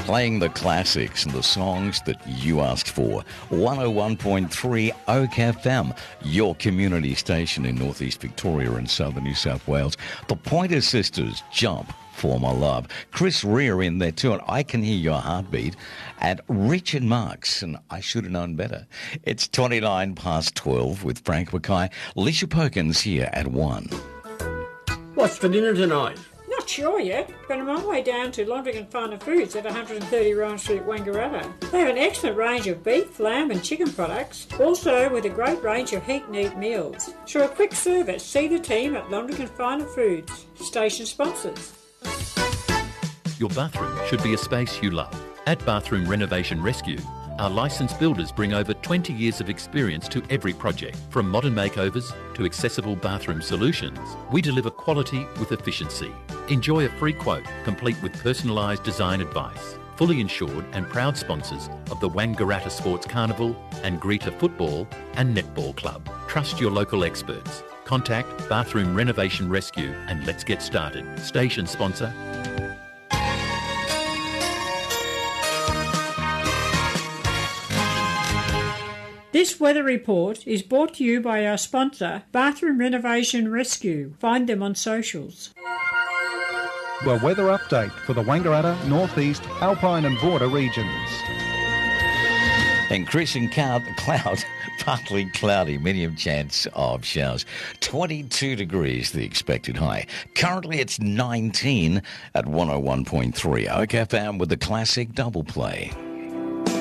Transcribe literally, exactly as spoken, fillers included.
Playing the classics and the songs that you asked for. one oh one point three Oak F M, your community station in northeast Victoria and southern New South Wales. The Pointer Sisters, Jump for My Love. Chris Rea in there too, and I Can Hear Your Heartbeat. And Richard Marx, and I Should Have Known Better. It's twenty-nine past twelve with Frank Mackay. Alicia Perkins here at one. What's for dinner tonight? Not sure yet, but I'm on my way down to Londrigan Farmer Foods at one thirty Ryan Street, Wangaratta. They have an excellent range of beef, lamb and chicken products, also with a great range of heat and eat meals. For a quick service, see the team at Londrigan Farmer Foods, station sponsors. Your bathroom should be a space you love. At Bathroom Renovation Rescue, our licensed builders bring over twenty years of experience to every project. From modern makeovers to accessible bathroom solutions, we deliver quality with efficiency. Enjoy a free quote, complete with personalised design advice. Fully insured and proud sponsors of the Wangaratta Sports Carnival and Greta Football and Netball Club. Trust your local experts. Contact Bathroom Renovation Rescue and let's get started. Station sponsor. This weather report is brought to you by our sponsor, Bathroom Renovation Rescue. Find them on socials. Well, weather update for the Wangaratta, Northeast, Alpine and Border regions. Increasing cloud, cloud, partly cloudy, medium chance of showers. twenty-two degrees, the expected high. Currently it's nineteen at one oh one point three Oak F M with the classic double play.